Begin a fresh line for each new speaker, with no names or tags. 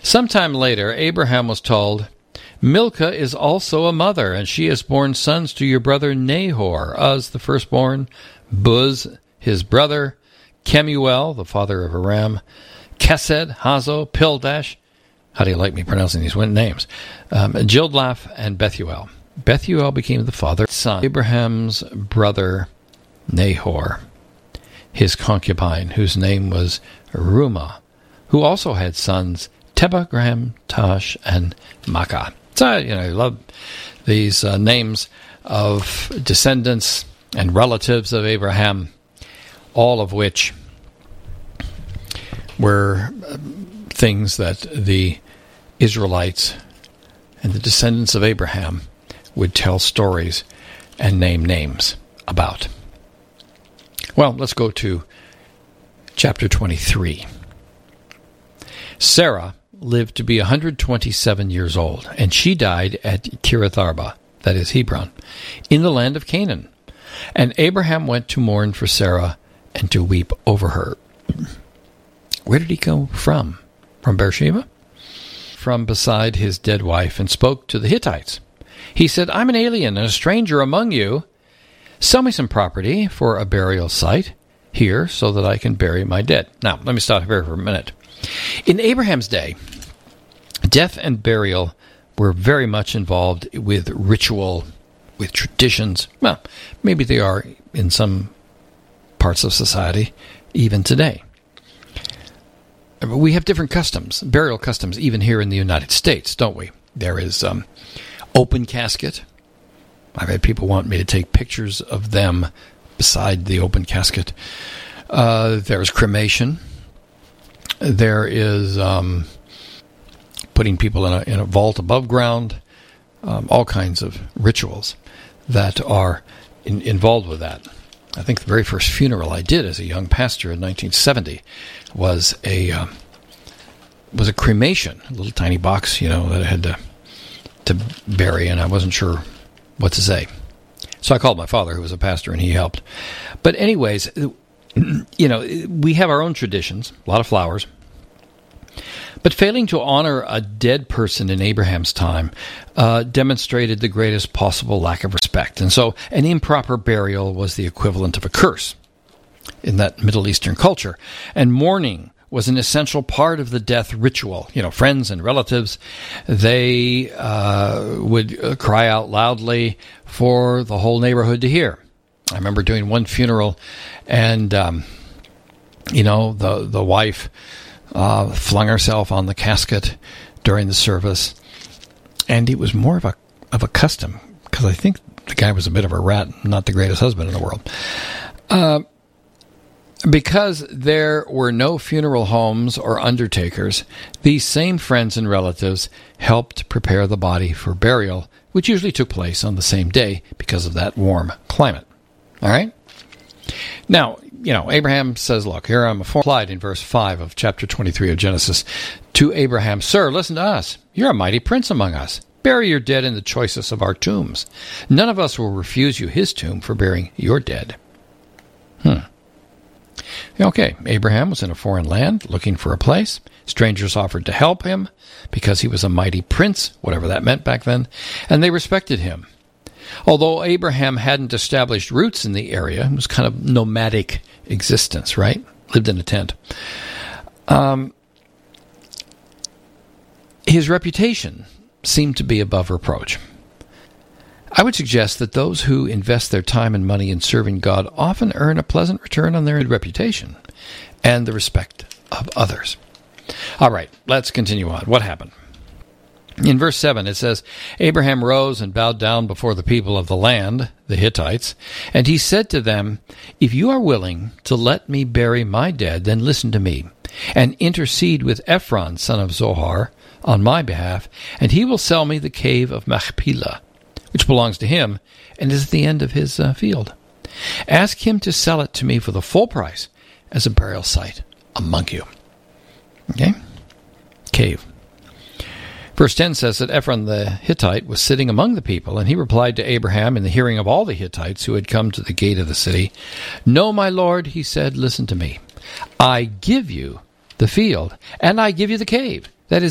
Sometime later, Abraham was told, Milcah is also a mother, and she has borne sons to your brother Nahor, Uz the firstborn, Buz his brother, Kemuel, the father of Aram, Kesed, Hazo, Pildash. How do you like me pronouncing these names? Jildlaph and Bethuel. Bethuel became the father, son, Abraham's brother Nahor, his concubine, whose name was Reumah, who also had sons Tebah, Tash, and Makkah. So, I love these names of descendants and relatives of Abraham, all of which were things that the Israelites and the descendants of Abraham would tell stories and name names about. Well, let's go to chapter 23. Sarah lived to be 127 years old, and she died at Kiriath Arba, that is Hebron, in the land of Canaan. And Abraham went to mourn for Sarah and to weep over her. Where did he go from? From Beersheba? From beside his dead wife, and spoke to the Hittites. He said, I'm an alien and a stranger among you. Sell me some property for a burial site here so that I can bury my dead. Now, let me stop here for a minute. In Abraham's day, death and burial were very much involved with ritual, with traditions. Well, maybe they are in some parts of society, even today. We have different customs, burial customs, even here in the United States, don't we? There is open casket. I've had people want me to take pictures of them beside the open casket. There's cremation. There is putting people in a vault above ground. All kinds of rituals that are involved with that. I think the very first funeral I did as a young pastor in 1970 was a cremation, a little tiny box, that I had to bury, and I wasn't sure what to say. So I called my father, who was a pastor, and he helped. But anyways, we have our own traditions, a lot of flowers. But failing to honor a dead person in Abraham's time demonstrated the greatest possible lack of respect. And so an improper burial was the equivalent of a curse in that Middle Eastern culture. And mourning was an essential part of the death ritual. Friends and relatives, they would cry out loudly for the whole neighborhood to hear. I remember doing one funeral, and, the wife flung herself on the casket during the service, and it was more of a custom, because I think the guy was a bit of a rat, not the greatest husband in the world. Because there were no funeral homes or undertakers, these same friends and relatives helped prepare the body for burial, which usually took place on the same day because of that warm climate. All right? Now, Abraham says, look, here I'm applied in verse 5 of chapter 23 of Genesis to Abraham, Sir, listen to us. You're a mighty prince among us. Bury your dead in the choicest of our tombs. None of us will refuse you his tomb for burying your dead. Okay, Abraham was in a foreign land looking for a place. Strangers offered to help him because he was a mighty prince, whatever that meant back then, and they respected him. Although Abraham hadn't established roots in the area, it was kind of nomadic existence, right? Lived in a tent. His reputation seemed to be above reproach. I would suggest that those who invest their time and money in serving God often earn a pleasant return on their reputation and the respect of others. All right, let's continue on. What happened? In verse 7, it says, Abraham rose and bowed down before the people of the land, the Hittites, and he said to them, If you are willing to let me bury my dead, then listen to me, and intercede with Ephron, son of Zohar, on my behalf, and he will sell me the cave of Machpelah, which belongs to him, and is at the end of his field. Ask him to sell it to me for the full price as a burial site among you. Okay? Cave. Verse 10 says that Ephron the Hittite was sitting among the people, and he replied to Abraham in the hearing of all the Hittites who had come to the gate of the city, No, my lord, he said, listen to me. I give you the field, and I give you the cave.